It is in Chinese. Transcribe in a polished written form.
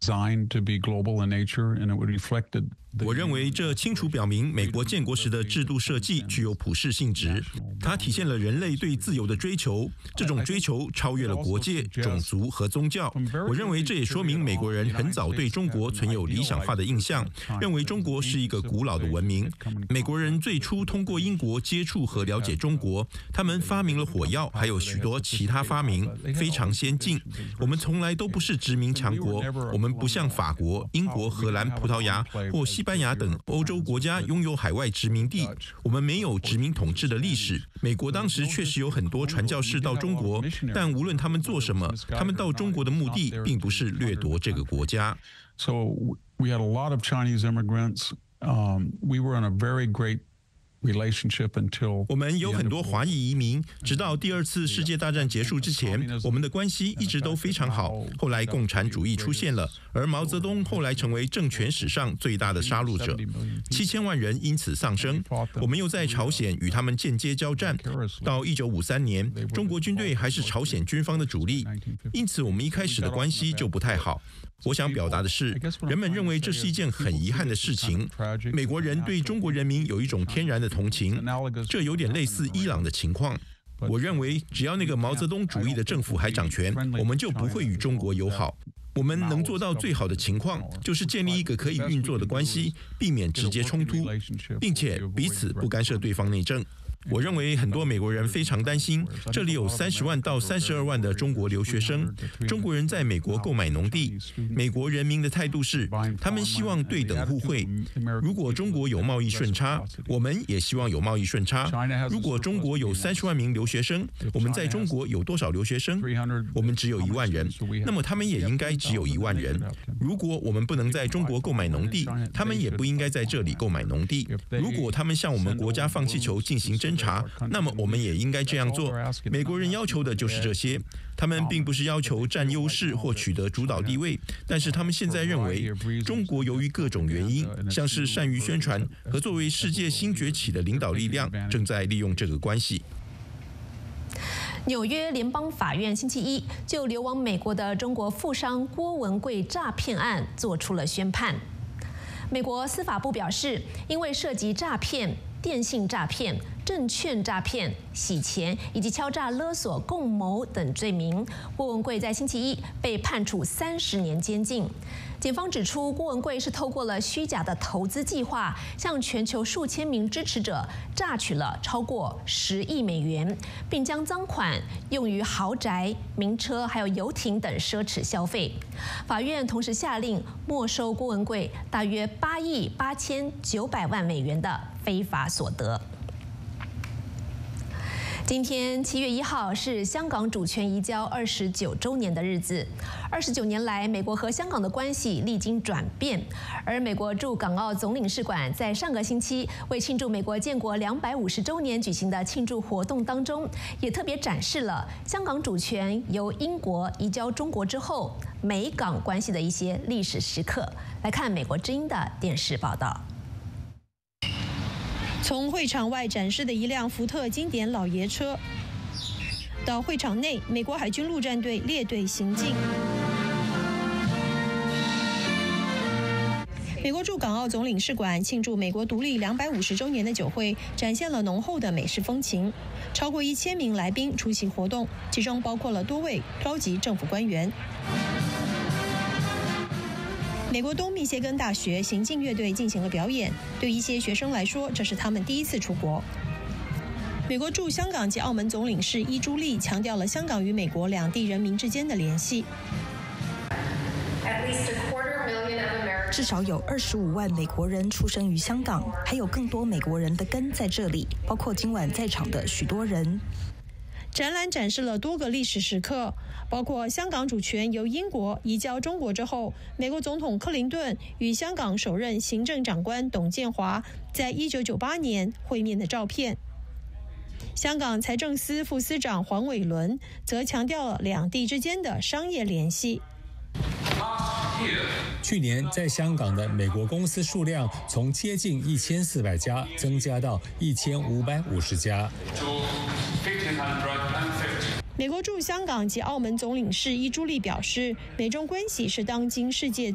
我认为这清楚表明，美国建国时的制度设计具有普世性质，它体现了人类对自由的追求，这种追求超越了国界、种族和宗教。我认为这也说明美国人很早对中国存有理想化的印象，认为中国是一个古老的文明。美国人最初通过英国接触和了解中国，他们发明了火药，还有许多其他发明，非常先进。我们从来都不是殖民强国，我们不像法国、英国、荷兰、葡萄牙或西班牙等欧洲国家拥有海外殖民地，我们没有殖民统治的历史。美国当时确实有很多传教士到中国，但无论他们做什么，他们到中国的目的并不是掠夺这个国家。 So we had a lot of Chinese immigrants. We were in a very great 我们有很多华裔移民，直到第二次世界大战结束之前，我们的关系一直都非常好。后来共产主义出现了，而毛泽东后来成为政权史上最大的杀戮者，7000万人因此丧生。我们又在朝鲜与他们间接交战，到1953年，中国军队还是朝鲜军方的主力，因此我们一开始的关系就不太好。我想表达的是，人们认为这是一件很遗憾的事情。美国人对中国人民有一种天然的同情，这有点类似伊朗的情况。我认为，只要那个毛泽东主义的政府还掌权，我们就不会与中国友好。我们能做到最好的情况，就是建立一个可以运作的关系，避免直接冲突，并且彼此不干涉对方内政。我认为很多美国人非常担心，这里有30万到32万的中国留学生，中国人在美国购买农地。美国人民的态度是，他们希望对等互惠。如果中国有贸易顺差，我们也希望有贸易顺差。如果中国有30万名留学生，我们在中国有多少留学生？我们只有1万人，那么他们也应该只有1万人。如果我们不能在中国购买农地，他们也不应该在这里购买农地。如果他们向我们国家放气球进行侦查，那么我们也应该这样做。美国人要求的就是这些，他们并不是要求占优势或取得主导地位，但是他们现在认为，中国由于各种原因，像是善于宣传和作为世界新崛起的领导力量，正在利用这个关系。 纽约联邦法院星期一就流亡美国的中国富商郭文贵诈骗案作出了宣判。美国司法部表示，因为涉及诈骗、电信诈骗、证券诈骗、洗钱以及敲诈勒索共谋等罪名，郭文贵在星期一被判处30年监禁。检方指出，郭文贵是透过了虚假的投资计划，向全球数千名支持者榨取了超过10亿美元，并将赃款用于豪宅、名车还有游艇等奢侈消费。法院同时下令没收郭文贵大约8亿8900万美元的非法所得。今天7月1号是香港主权移交29周年的日子。29年来，美国和香港的关系历经转变，而美国驻港澳总领事馆在上个星期为庆祝美国建国250周年举行的庆祝活动当中，也特别展示了香港主权由英国移交中国之后，美港关系的一些历史时刻。来看美国之音的电视报道。 从会场外展示的一辆福特经典老爷车，到会场内美国海军陆战队列队行进。美国驻港澳总领事馆庆祝美国独立250周年的酒会，展现了浓厚的美式风情。超过1000名来宾出席活动，其中包括了多位高级政府官员。美国东密歇根大学行进乐队进行了表演，对一些学生来说，这是他们第一次出国。美国驻香港及澳门总领事伊朱莉强调了香港与美国两地人民之间的联系。 至少有25万美国人出生于香港，还有更多美国人的根在这里，包括今晚在场的许多人。 展览展示了多个历史时刻，包括香港主权由英国移交中国之后，美国总统克林顿与香港首任行政长官董建华在1998年会面的照片。香港财政司副司长黄伟伦则强调了两地之间的商业联系。 去年在香港的美国公司数量从接近1400家增加到1550家。 美国驻香港及澳门总领事伊朱莉表示，美中关系是当今世界